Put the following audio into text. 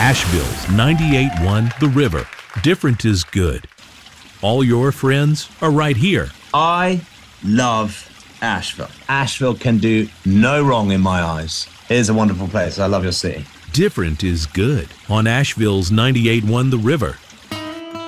Asheville's 98.1 The River. Different is good. All your friends are right here. I love Asheville. Asheville can do no wrong in my eyes. It is a wonderful place. I love your city. Different is good on Asheville's 98.1 The River.